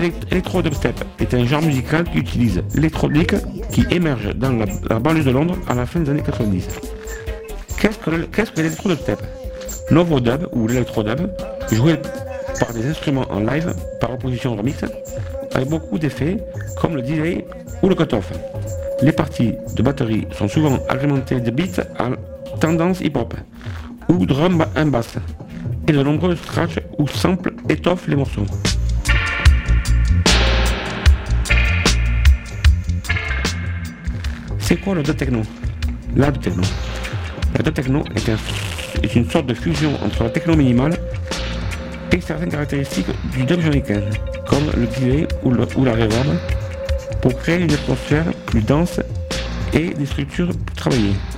L'électro-dubstep est un genre musical qui utilise l'électronique qui émerge dans la banlieue de Londres à la fin des années 90. Qu'est-ce que l'électro-dubstep? L'ovo-dub ou l'électro-dub, joué par des instruments en live par opposition au remix, avec beaucoup d'effets comme le delay ou le cut-off. Les parties de batterie sont souvent agrémentées de beats à tendance hip-hop ou drum and bass, et de nombreux scratchs ou samples étoffent les morceaux. C'est quoi le dub techno? La dub techno. La dub techno est une sorte de fusion entre la techno minimale et certaines caractéristiques du dub jamaïcain, comme le delay ou la reverb, pour créer une atmosphère plus dense et des structures plus travaillées.